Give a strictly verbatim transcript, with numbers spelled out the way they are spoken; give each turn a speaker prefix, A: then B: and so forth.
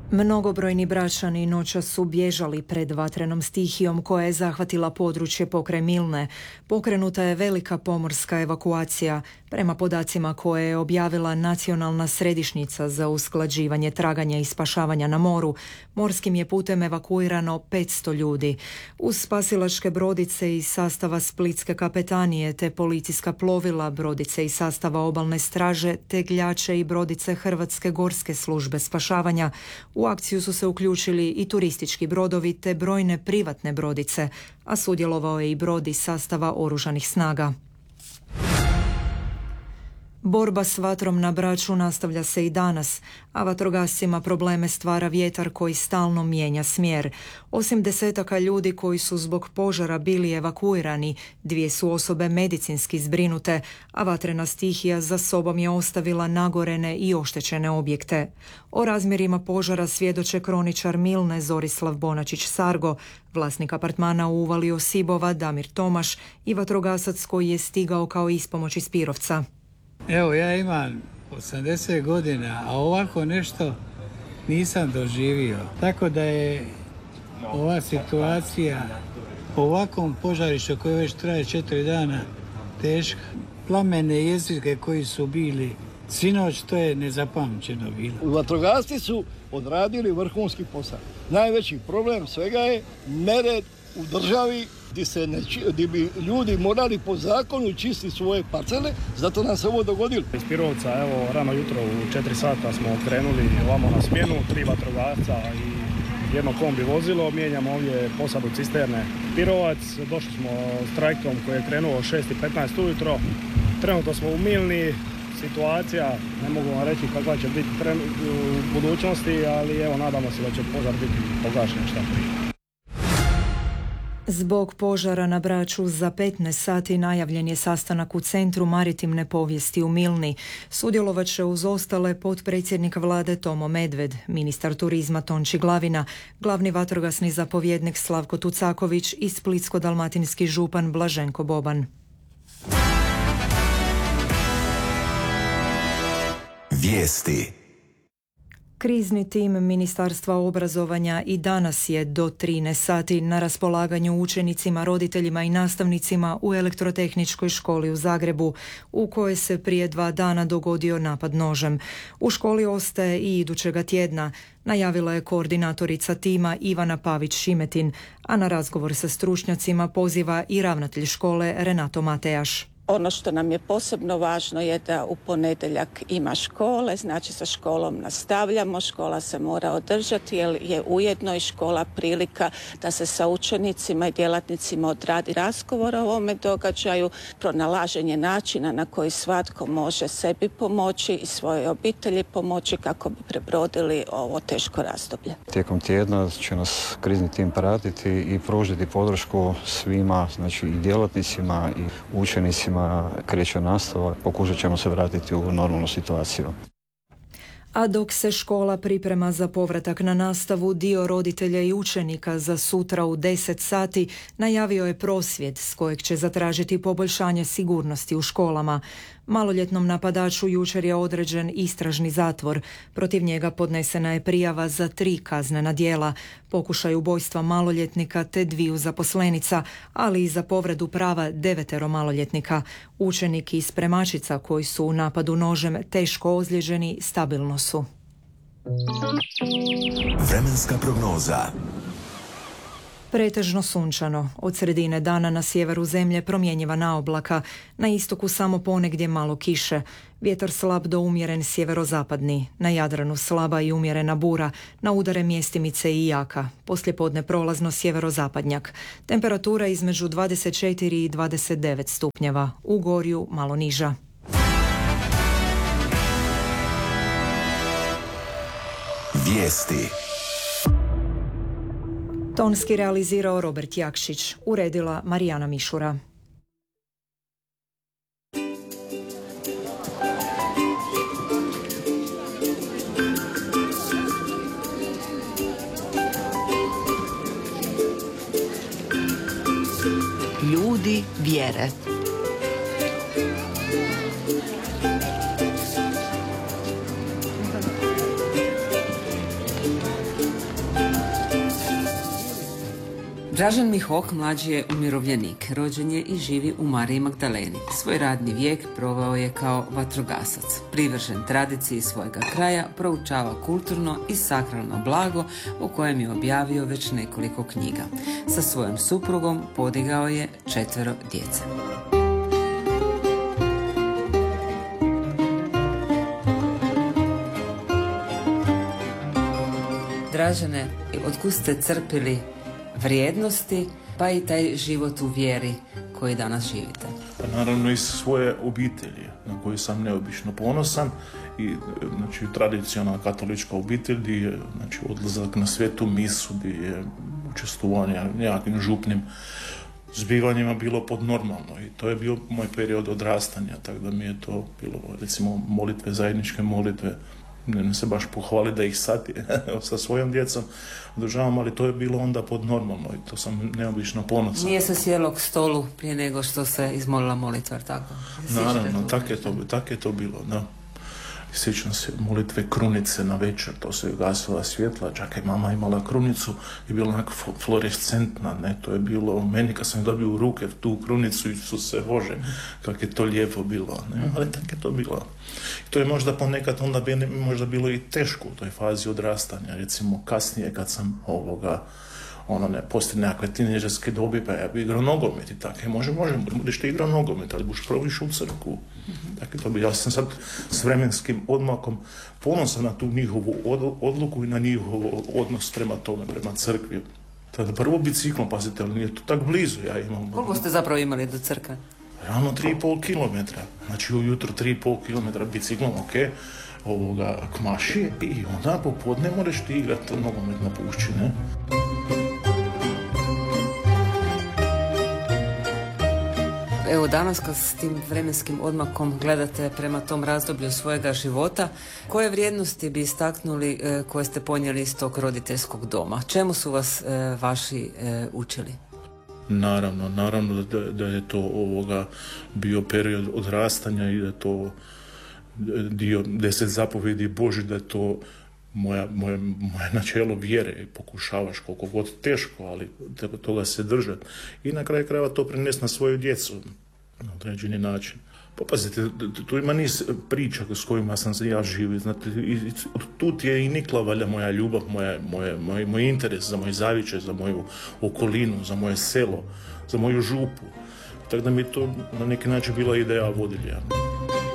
A: Mnogobrojni Bračani noćas su bježali pred vatrenom stihijom koja je zahvatila područje pokraj Milne. Pokrenuta je velika pomorska evakuacija, prema podacima koje je objavila Nacionalna središnjica za usklađivanje traganja i spašavanja na moru. Morskim je putem evakuirano petsto ljudi. Uz spasilačke brodice iz sastava Splitske kapetanije te policijska plovila, brodice iz sastava obalne straže, tegljače i brodice Hrvatske gorske službe spašavanja, u akciju su se uključili i turistički brodovi te brojne privatne brodice, a sudjelovao je i brod iz sastava oružanih snaga. Borba s vatrom na Braču nastavlja se i danas, a vatrogascima probleme stvara vjetar koji stalno mijenja smjer. Osim desetaka ljudi koji su zbog požara bili evakuirani, dvije su osobe medicinski zbrinute, a vatrena stihija za sobom je ostavila nagorene i oštećene objekte. O razmjerima požara svjedoče kroničar Milne Zorislav Bonačić-Sargo, vlasnik apartmana u uvali Osibova Damir Tomaš i vatrogasac koji je stigao kao ispomoć iz Pirovca.
B: Evo, ja imam osamdeset godina, a ovako nešto nisam doživio. Tako da je ova situacija po ovakvom požarištu koji već traje četiri dana teška. Plamene jezike koji su bili sinoć, to je nezapamćeno bilo.
C: Vatrogasci su odradili vrhunski posao. Najveći problem svega je nered u državi gdje, se ne, gdje bi ljudi morali po zakonu čistiti svoje parcele, zato nam se ovo dogodilo.
D: Iz Pirovca, evo, rano jutro u četiri sata smo krenuli ovamo na smjenu, tri vatrogasca i jedno kombi vozilo, mijenjamo ovdje posadu cisterne Pirovac, došli smo s trajektom koji je krenuo u šest i petnaest ujutro, trenutno smo u Milni, situacija, ne mogu vam reći kakva će biti u budućnosti, ali evo, nadamo se da će požar biti pogašen šta prije.
A: Zbog požara na Braču za petnaest sati najavljen je sastanak u Centru maritimne povijesti u Milni. Sudjelovat će uz ostale potpredsjednik vlade Tomo Medved, ministar turizma Tonči Glavina, glavni vatrogasni zapovjednik Slavko Tucaković i splitsko-dalmatinski župan Blaženko Boban.
E: Vijesti.
A: Krizni tim Ministarstva obrazovanja i danas je do trinaest sati na raspolaganju učenicima, roditeljima i nastavnicima u Elektrotehničkoj školi u Zagrebu, u kojoj se prije dva dana dogodio napad nožem. U školi ostaje i idućega tjedna, najavila je koordinatorica tima Ivana Pavić-Šimetin, a na razgovor sa stručnjacima poziva i ravnatelj škole Renato Matejaš.
F: Ono što nam je posebno važno je da u ponedjeljak ima škole, znači sa školom nastavljamo, škola se mora održati jer je ujedno i škola prilika da se sa učenicima i djelatnicima odradi razgovor o ovome događaju, pronalaženje načina na koji svatko može sebi pomoći i svojoj obitelji pomoći kako bi prebrodili ovo teško razdoblje.
G: Tijekom tjedna će nas krizni tim pratiti i pružiti podršku svima, znači i djelatnicima i učenicima. Kreće nastava, pokušat ćemo se vratiti u normalnu situaciju.
A: A dok se škola priprema za povratak na nastavu, dio roditelja i učenika za sutra u deset sati najavio je prosvjed s kojeg će zatražiti poboljšanje sigurnosti u školama. Maloljetnom napadaču jučer je određen istražni zatvor. Protiv njega podnesena je prijava za tri kaznena djela, pokušaj ubojstva maloljetnika te dviju zaposlenica, ali i za povredu prava devetero maloljetnika. Učenik i spremačica koji su u napadu nožem teško ozlijeđeni stabilno su.
E: Vremenska prognoza.
A: Pretežno sunčano. Od sredine dana na sjeveru zemlje promjenjiva oblaka, na istoku samo ponegdje malo kiše. Vjetar slab do umjeren sjeverozapadni, na Jadranu slaba i umjerena bura, na udare mjestimice i jaka. Poslijepodne prolazno sjeverozapadnjak. Temperatura između dvadeset četiri i dvadeset devet stupnjeva, u Gorju malo niža.
E: Vijesti.
A: Tonski realizirao Robert Jakšić, uredila Marijana Mišura.
H: Ljudi vjere.
I: Dražen Mihok mlađi je umirovljenik, rođen je i živi u Mariji Magdaleni. Svoj radni vijek proveo je kao vatrogasac. Privržen tradiciji svojega kraja, proučava kulturno i sakralno blago o kojem je objavio već nekoliko knjiga. Sa svojom suprugom podigao je četvero djece. Dražene, otkud ste crpili vrijednosti, pa i taj život u vjeri koji danas živite?
J: Pa naravno iz svoje obitelji, na koju sam neobično ponosan, i znači tradicionalna katolička obitelj gdje je znači, odlazak na svetu misu, gdje je učestvovanje nekakvim župnim zbivanjima bilo podnormalno, i to je bio moj period odrastanja, tako da mi je to bilo, recimo, molitve, zajedničke molitve. Ne se baš pohvali da ih sad sa svojom djecom održavam, ali to je bilo onda podnormalno i to sam neobično ponosan.
I: Nije se sjelo k stolu prije nego što se izmolila molitva, tako?
J: Naravno, tako je to, tak je to bilo, da. Sjećam se molitve krunice na večer, to se gasila svjetla, čak je mama imala krunicu i bila onako fluorescentna, ne, to je bilo, meni kad sam dobio u ruke tu krunicu, Isuse Bože, kako je to lijepo bilo, ne, ali tako je to bilo. I to je možda ponekad onda bi, možda bilo i teško u toj fazi odrastanja, recimo kasnije kad sam ovoga, ono ne, poslije nekakve tineđerske dobi, pa ja bi igrao nogomet i tako, može, može, budeš ti igrao nogomet, ali buš prvo išao u crkvu. Mm-hmm. Tako to bi, ja sam sad s vremenskim odmakom ponosan na tu njihovu od, odluku i na njihov odnos prema tome, prema crkvi. Tada prvo biciklom, pazite, ali nije to tako blizu, ja imam...
I: Koliko ste zapravo imali do crkve?
J: Ravno tri i pol kilometra, znači ujutro tri i pol kilometra biciklom, ok, ovoga, k maši, i onda popodne moraš ti igrati nogomet na pušći, ne?
I: Evo danas kad s tim vremenskim odmakom gledate prema tom razdoblju svojega života, koje vrijednosti bi istaknuli e, koje ste ponijeli iz tog roditeljskog doma? Čemu su vas e, vaši e, učili?
J: Naravno, naravno da, da je to ovoga bio period odrastanja i da je to dio deset zapovjedi Božji, da je to moja, moje, moje načelo vjere, pokušavaš koliko god teško, ali toga se držati. I na kraju krajeva to prenesti na svoju djecu na određeni način. Pa pazite, tu ima niz priča s kojima sam se ja živio. Znate, tu ti je i nikla valja moja ljubav, moja, moje, moj, moj interes za moj zavičaj, za moju okolinu, za moje selo, za moju župu. Tako da mi to na neki način bila ideja vodilja.